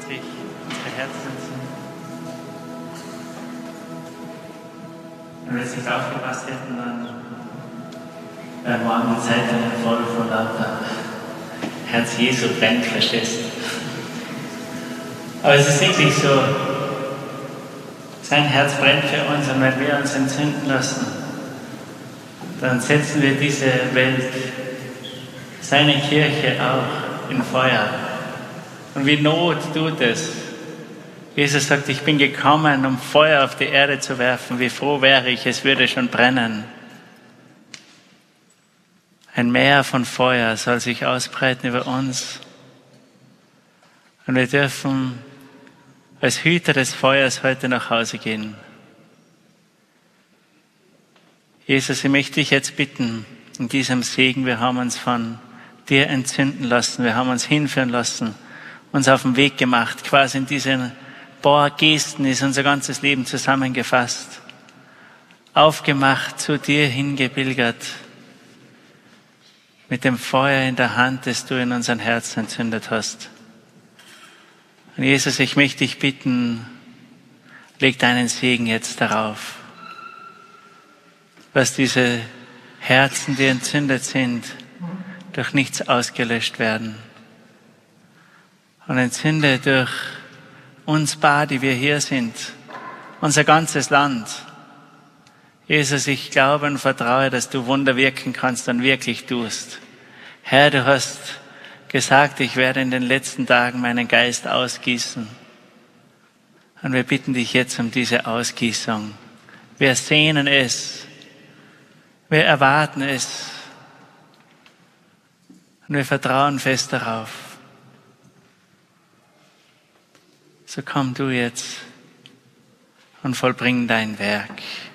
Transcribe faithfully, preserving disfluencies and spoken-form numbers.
Dietrich unsere Herzen sind. Wenn wir jetzt nicht aufgepasst hätten, dann wäre morgen die Zeitung voll von lauter Herz Jesu brennt, verstehst du? Aber es ist wirklich so, sein Herz brennt für uns und wenn wir uns entzünden lassen, dann setzen wir diese Welt, seine Kirche auch in Feuer. Und wie Not tut es. Jesus sagt, ich bin gekommen, um Feuer auf die Erde zu werfen. Wie froh wäre ich, es würde schon brennen. Ein Meer von Feuer soll sich ausbreiten über uns. Und wir dürfen als Hüter des Feuers heute nach Hause gehen. Jesus, ich möchte dich jetzt bitten, in diesem Segen, wir haben uns von dir entzünden lassen, wir haben uns hinführen lassen, uns auf den Weg gemacht. Quasi in diesen paar Gesten ist unser ganzes Leben zusammengefasst. Aufgemacht, zu dir hingepilgert, mit dem Feuer in der Hand, das du in unseren Herzen entzündet hast. Und Jesus, ich möchte dich bitten, leg deinen Segen jetzt darauf. Lass diese Herzen, die entzündet sind, durch nichts ausgelöscht werden. Und entzünde durch uns paar, die wir hier sind, unser ganzes Land. Jesus, ich glaube und vertraue, dass du Wunder wirken kannst und wirklich tust. Herr, du hast gesagt, ich werde in den letzten Tagen meinen Geist ausgießen. Und wir bitten dich jetzt um diese Ausgießung. Wir sehnen es. Wir erwarten es. Und wir vertrauen fest darauf. So komm du jetzt und vollbring dein Werk.